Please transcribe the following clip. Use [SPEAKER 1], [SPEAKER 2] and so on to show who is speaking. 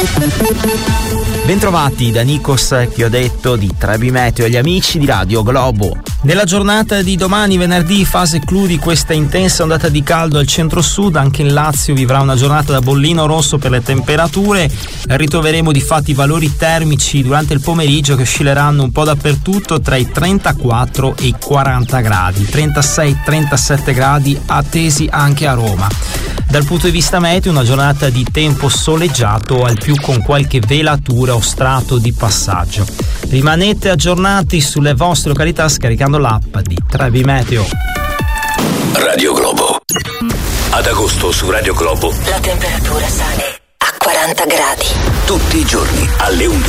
[SPEAKER 1] Bentrovati da Nikos Chiodetto di Trebi Meteo e gli amici di Radio Globo. Nella giornata di domani, venerdì, fase clou di questa intensa ondata di caldo al centro-sud, anche in Lazio vivrà una giornata da bollino rosso per le temperature. Ritroveremo di fatti valori termici durante il pomeriggio che oscilleranno un po' dappertutto tra i 34 e i 40 gradi, 36-37 gradi attesi anche a Roma. Dal punto di vista meteo, una giornata di tempo soleggiato, al più con qualche velatura o strato di passaggio. Rimanete aggiornati sulle vostre località scaricando l'app di Trebi Meteo.
[SPEAKER 2] Radio Globo. Ad agosto su Radio Globo
[SPEAKER 3] la temperatura sale a 40 gradi.
[SPEAKER 2] Tutti i giorni alle 11.